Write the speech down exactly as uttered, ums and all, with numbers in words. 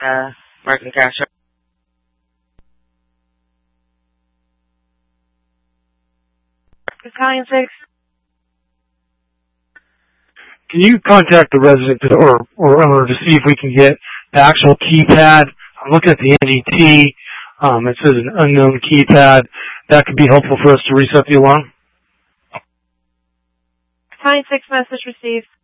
uh, American Cash. Battalion six. Can you contact the resident to, or, or owner to see if we can get the actual keypad? I'm looking at the N D T. Um, it says an unknown keypad. That could be helpful for us to reset the alarm. Battalion six, message received.